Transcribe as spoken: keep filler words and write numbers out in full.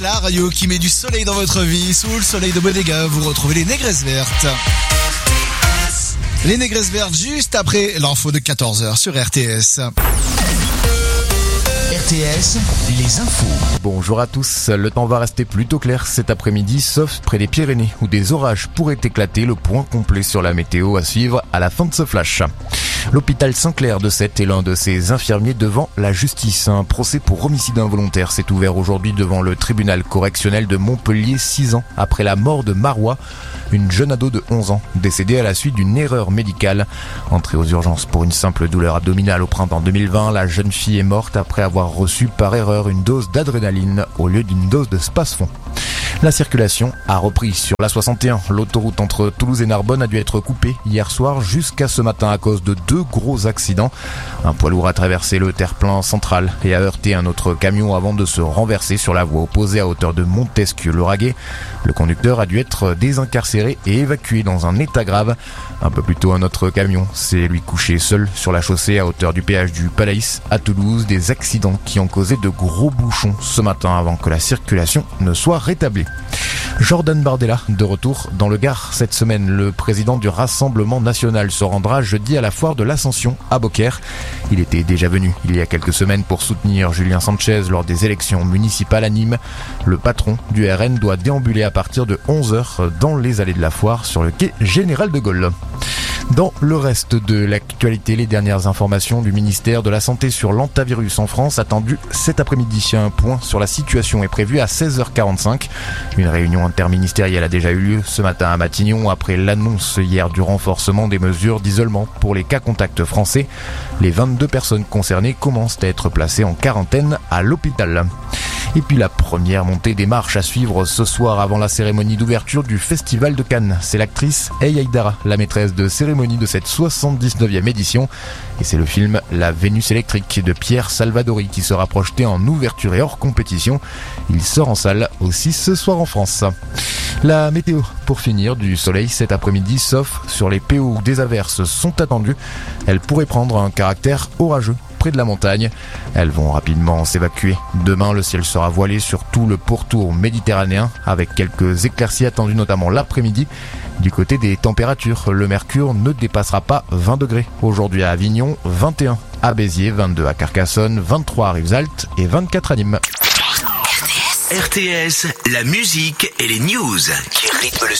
La radio qui met du soleil dans votre vie. Sous le soleil de Bodega, vous retrouvez les Négresses Vertes. Les Négresses Vertes juste après l'info de quatorze heures sur R T S. R T S, les infos. Bonjour à tous, le temps va rester plutôt clair cet après-midi, sauf près des Pyrénées où des orages pourraient éclater. Le point complet sur la météo à suivre à la fin de ce flash. L'hôpital Saint-Clair de Sète est l'un de ses infirmiers devant la justice. Un procès pour homicide involontaire s'est ouvert aujourd'hui devant le tribunal correctionnel de Montpellier, six ans après la mort de Marois, une jeune ado de onze ans, décédée à la suite d'une erreur médicale. Entrée aux urgences pour une simple douleur abdominale au printemps deux mille vingt, la jeune fille est morte après avoir reçu par erreur une dose d'adrénaline au lieu d'une dose de Spasfon. La circulation a repris sur la soixante et un. L'autoroute entre Toulouse et Narbonne a dû être coupée hier soir jusqu'à ce matin à cause de deux gros accidents. Un poids lourd a traversé le terre-plein central et a heurté un autre camion avant de se renverser sur la voie opposée à hauteur de Montesquieu-Lauragais. Le conducteur a dû être désincarcéré et évacué dans un état grave. Un peu plus tôt, un autre camion s'est lui couché seul sur la chaussée à hauteur du péage du Palaïs à Toulouse. Des accidents qui ont causé de gros bouchons ce matin avant que la circulation ne soit rétablie. Jordan Bardella, de retour dans le Gard cette semaine. Le président du Rassemblement National se rendra jeudi à la foire de l'Ascension à Beaucaire. Il était déjà venu il y a quelques semaines pour soutenir Julien Sanchez lors des élections municipales à Nîmes. Le patron du R N doit déambuler à partir de onze heures dans les allées de la foire sur le quai Général de Gaulle. Dans le reste de l'actualité, les dernières informations du ministère de la Santé sur l'hantavirus en France attendues cet après-midi. Un point sur la situation est prévu à seize heures quarante-cinq. Une réunion interministérielle a déjà eu lieu ce matin à Matignon après l'annonce hier du renforcement des mesures d'isolement pour les cas contacts français. Les vingt-deux personnes concernées commencent à être placées en quarantaine à l'hôpital. Et puis la première montée des marches à suivre ce soir avant la cérémonie d'ouverture du Festival de Cannes. C'est l'actrice Hey Aïdara, la maîtresse de cérémonie de cette soixante-dix-neuvième édition. Et c'est le film La Vénus électrique de Pierre Salvadori qui sera projeté en ouverture et hors compétition. Il sort en salle aussi ce soir en France. La météo, pour finir, du soleil cet après-midi, sauf sur les P O où des averses sont attendues. Elles pourraient prendre un caractère orageux près de la montagne. Elles vont rapidement s'évacuer. Demain, le ciel sera voilé sur tout le pourtour méditerranéen avec quelques éclaircies attendues notamment l'après-midi. Du côté des températures, le mercure ne dépassera pas vingt degrés. Aujourd'hui à Avignon, vingt et un à Béziers, vingt-deux à Carcassonne, vingt-trois à Rivesaltes et vingt-quatre à Nîmes. R T S, la musique et les news qui rythment le